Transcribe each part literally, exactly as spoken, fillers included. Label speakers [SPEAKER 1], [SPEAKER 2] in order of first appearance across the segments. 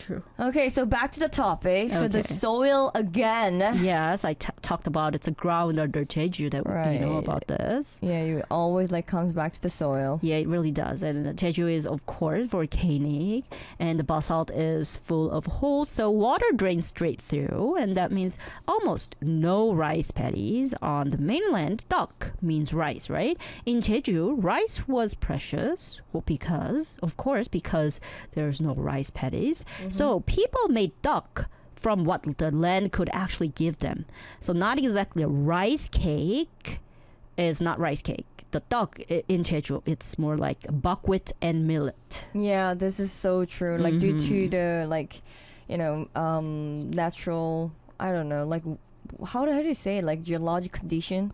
[SPEAKER 1] true.
[SPEAKER 2] Okay, so back to the topic. So the
[SPEAKER 1] Okay.
[SPEAKER 2] soil again.
[SPEAKER 1] Yes, I t- talked about it's a ground under Jeju that we you know
[SPEAKER 2] Right.
[SPEAKER 1] about this.
[SPEAKER 2] Yeah, you always like comes back to the soil.
[SPEAKER 1] Yeah, it really does. And Jeju is, of course, volcanic, and the basalt is full of holes, so water drains straight through, and that means almost no rice paddies. On the mainland, dak means rice, right? In Jeju, rice was precious well, because, of course, because there's no rice paddies. So people made dak from what the land could actually give them. So not exactly a rice cake is not rice cake. The duck i- in Jeju, it's more like buckwheat and millet.
[SPEAKER 2] Yeah, this is so true. Like due to
[SPEAKER 1] Mhm.
[SPEAKER 2] the like, you know, um, natural. I don't know. Like, w- how do how do you say it? Like geologic condition.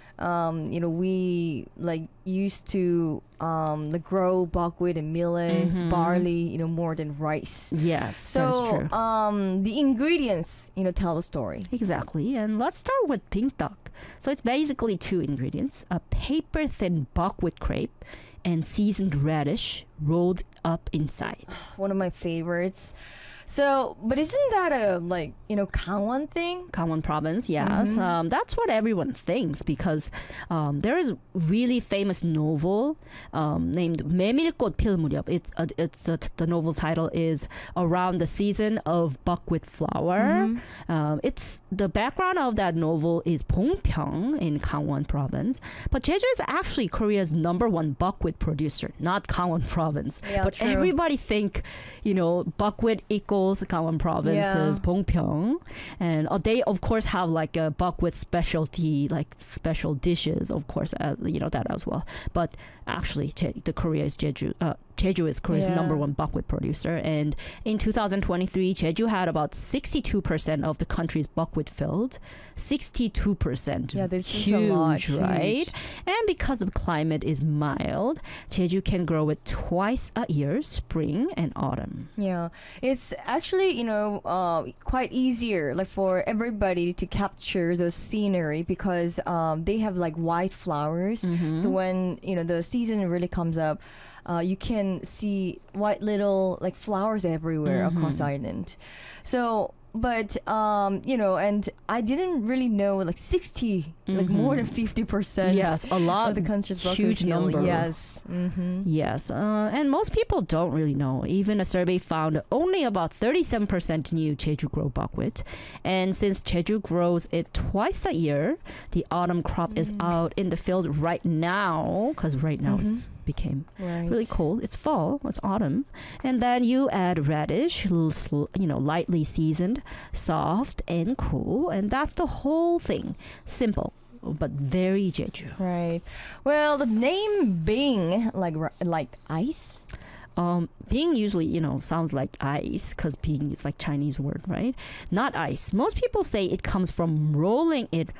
[SPEAKER 2] Um, you know, we like used to um like grow buckwheat and millet,
[SPEAKER 1] Mhm.
[SPEAKER 2] barley. You know, more than rice.
[SPEAKER 1] Yes, that's
[SPEAKER 2] So
[SPEAKER 1] true.
[SPEAKER 2] um, the ingredients, you know, tell the story.
[SPEAKER 1] Exactly. And let's start with pink duck. So it's basically two ingredients: a paper thin buckwheat crepe and seasoned radish rolled up inside.
[SPEAKER 2] One of my favorites. So, but isn't that a like you know Gangwon thing?
[SPEAKER 1] Gangwon province, yes.
[SPEAKER 2] Mhm.
[SPEAKER 1] Um, that's what everyone thinks because um, there is really famous novel um, named 메밀꽃 필 무렵. It's uh, it's uh, t- the novel title is around the season of buckwheat flower.
[SPEAKER 2] Mhm.
[SPEAKER 1] Um, it's the background of that novel is Pyeongpyeong in Gangwon province, but Jeju is actually Korea's number one buckwheat producer, not Gangwon province.
[SPEAKER 2] Yeah,
[SPEAKER 1] but
[SPEAKER 2] true.
[SPEAKER 1] everybody think, you know, buckwheat equals Gangwon province's
[SPEAKER 2] Yeah.
[SPEAKER 1] Pyeongpyeong, and uh, they of course have like a buckwheat specialty, like special dishes, of course, uh, you know that as well. But actually, Je- the Korea is Jeju. Uh, Jeju is Korea's
[SPEAKER 2] Yeah.
[SPEAKER 1] number one buckwheat producer, and in two thousand twenty-three, Jeju had about sixty-two percent of the country's buckwheat field. sixty-two percent.
[SPEAKER 2] Yeah, this is
[SPEAKER 1] huge,
[SPEAKER 2] a lot,
[SPEAKER 1] right?
[SPEAKER 2] huge.
[SPEAKER 1] And because the climate is mild, Jeju can grow it twice a year, spring and autumn.
[SPEAKER 2] Yeah, it's actually you know uh, quite easier like for everybody to capture the scenery because um, they have like white flowers.
[SPEAKER 1] Mm-hmm.
[SPEAKER 2] So when you know the season really comes up, uh, you can see white little like flowers everywhere across the
[SPEAKER 1] Mhm.
[SPEAKER 2] island. So. But um, you know, and I didn't really know like sixty, like more than
[SPEAKER 1] Mhm.
[SPEAKER 2] fifty percent.
[SPEAKER 1] Yes, a lot.
[SPEAKER 2] of the country's
[SPEAKER 1] huge
[SPEAKER 2] buckwheat field.
[SPEAKER 1] number.
[SPEAKER 2] Yes. Mm-hmm.
[SPEAKER 1] Yes, uh, and most people don't really know. Even a survey found only about thirty-seven percent knew Jeju grow buckwheat. And since Jeju grows it twice a year, the autumn crop is
[SPEAKER 2] Mm.
[SPEAKER 1] out in the field right now, because right now
[SPEAKER 2] Mhm.
[SPEAKER 1] it's became
[SPEAKER 2] Right.
[SPEAKER 1] really cold. It's fall, it's autumn. And then you add radish, l- sl- you know, lightly seasoned, soft and cool. And that's the whole thing. Simple, but very Jeju.
[SPEAKER 2] Right. Well, the name Bing, like ri- like ice.
[SPEAKER 1] Um, Ping usually, you know, sounds like ice because ping is like Chinese word, right? Not ice. Most people say it comes from rolling it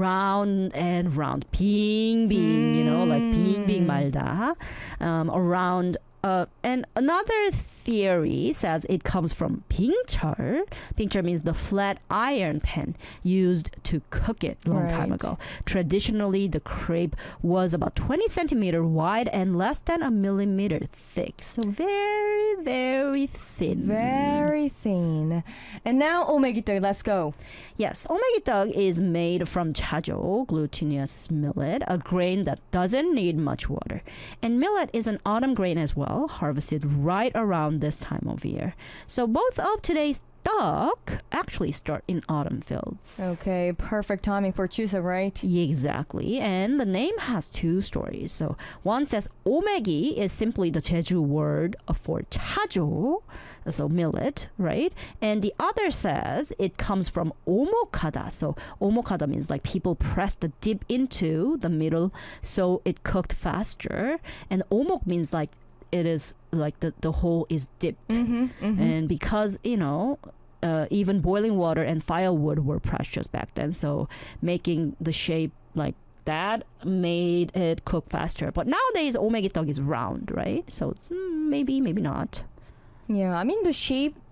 [SPEAKER 1] round and round. Ping, bing, you know, like ping, bing,
[SPEAKER 2] Mm.
[SPEAKER 1] 말다. Um, around. Uh, and another theory says it comes from pingchar. Pingchar means the flat iron pan used to cook it long time
[SPEAKER 2] Right.
[SPEAKER 1] ago. Traditionally, the crepe was about twenty centimeter wide and less than a millimeter thick. So very, very thin.
[SPEAKER 2] Very thin. And now omegito, let's go.
[SPEAKER 1] Yes, omegitdeok is made from chajo, glutinous millet, a grain that doesn't need much water. And millet is an autumn grain as well, harvested right around this time of year. So both of today's duck actually start in autumn fields.
[SPEAKER 2] Okay, perfect timing for Chuseok, right?
[SPEAKER 1] Yeah, exactly. And the name has two stories. So one says omegi is simply the Jeju word for chajo, so millet, right? And the other says it comes from omokada. So omokada means like people press the dip into the middle so it cooked faster. And omok means like it is like the, the hole is dipped.
[SPEAKER 2] Mm-hmm, mm-hmm.
[SPEAKER 1] And because, you know, uh, even boiling water and firewood were precious back then, so making the shape like that made it cook faster. But nowadays, omegitdeok is round, right? So it's, mm, maybe, maybe not.
[SPEAKER 2] Yeah, I mean the shape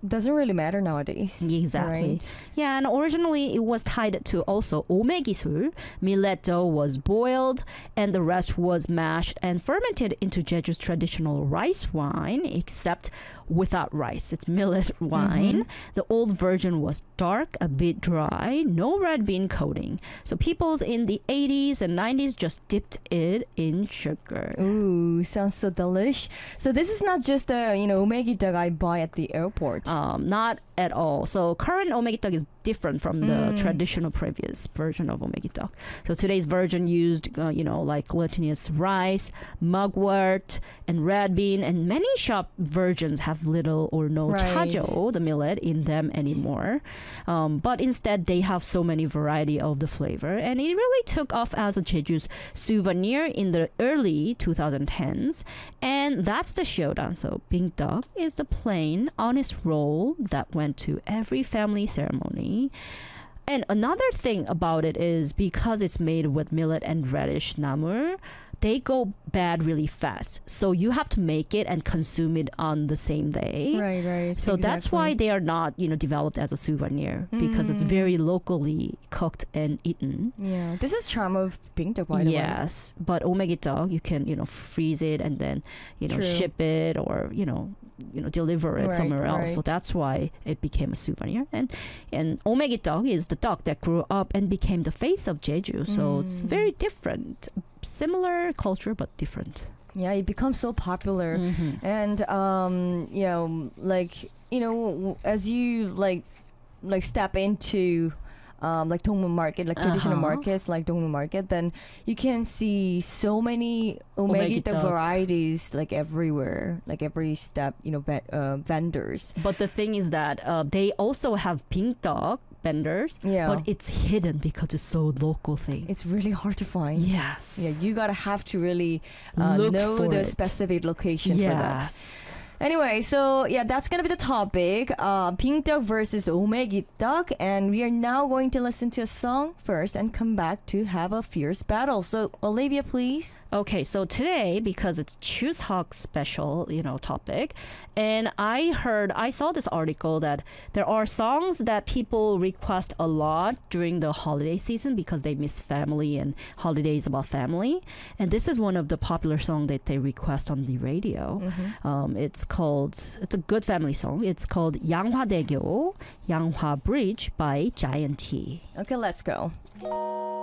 [SPEAKER 2] doesn't really matter nowadays.
[SPEAKER 1] Exactly.
[SPEAKER 2] Right?
[SPEAKER 1] Yeah, and originally it was tied to also 오메기술. Millet dough was boiled and the rest was mashed and fermented into Jeju's traditional rice wine, except without rice. It's millet wine.
[SPEAKER 2] Mhm.
[SPEAKER 1] The old version was dark, a bit dry, no red bean coating. So people in the eighties and nineties just dipped it in sugar.
[SPEAKER 2] Ooh, sounds so delish. So this is not just a, you know, omegi dog I buy at the airport.
[SPEAKER 1] Um, not at all. So current omegitok is different from the
[SPEAKER 2] Mm.
[SPEAKER 1] traditional previous version of omegitok. So today's version used, uh, you know, like glutinous rice, mugwort, and red bean, and many shop versions have little or no
[SPEAKER 2] Right.
[SPEAKER 1] chajo, the millet, in them anymore. Um, but instead, they have so many variety of the flavor, and it really took off as a Jeju's souvenir in the early twenty tens. And that's the showdown. So bingtteok is the plain, honest roll that went to every family ceremony. And another thing about it is because it's made with millet and radish namur, they go bad really fast. So you have to make it and consume it on the same day.
[SPEAKER 2] Right, right.
[SPEAKER 1] So that's why
[SPEAKER 2] exactly.
[SPEAKER 1] they are not, you know, developed as a souvenir because it's
[SPEAKER 2] Mm.
[SPEAKER 1] very locally cooked and eaten.
[SPEAKER 2] Yeah, this is charm of bingtteok, by the way.
[SPEAKER 1] Yes, but omegitok, you can, you know, freeze it and then, you know,
[SPEAKER 2] True.
[SPEAKER 1] ship it or, you know, you know, deliver it
[SPEAKER 2] Right,
[SPEAKER 1] somewhere else. So
[SPEAKER 2] right.
[SPEAKER 1] that's why it became a souvenir. And and omegitok is the duck that grew up and became the face of Jeju. So it's
[SPEAKER 2] Mm.
[SPEAKER 1] very different, similar culture but different.
[SPEAKER 2] Yeah, it becomes so popular.
[SPEAKER 1] Mhm.
[SPEAKER 2] And um you know, like, you know, w- as you like like step into um like Dongmun market, like traditional
[SPEAKER 1] Uh-huh.
[SPEAKER 2] markets like Dongmun market, then you can see so many omegita
[SPEAKER 1] Omegitok.
[SPEAKER 2] varieties like everywhere, like every step, you know, ve- uh, vendors.
[SPEAKER 1] But the thing is that uh, they also have bingtteok vendors,
[SPEAKER 2] Yeah,
[SPEAKER 1] but it's hidden because it's so local thing.
[SPEAKER 2] it's really hard to find.
[SPEAKER 1] Yes.
[SPEAKER 2] Yeah, you gotta have to really uh,
[SPEAKER 1] Look
[SPEAKER 2] know
[SPEAKER 1] for
[SPEAKER 2] the
[SPEAKER 1] it.
[SPEAKER 2] specific location for that.
[SPEAKER 1] Yes.
[SPEAKER 2] Anyway, so yeah, that's gonna be the topic. Uh, bingtteok versus omegitok, and we are now going to listen to a song first and come back to have a fierce battle. So Olivia, please.
[SPEAKER 1] Okay, so today, because it's Chuseok special, you know, topic, and I heard, I saw this article that there are songs that people request a lot during the holiday season because they miss family and holidays about family. And this is one of the popular songs that they request on the radio. Um, it's called, it's a good family song. It's called 양화대교, 양화 Bridge by Giant T.
[SPEAKER 2] Okay, let's go.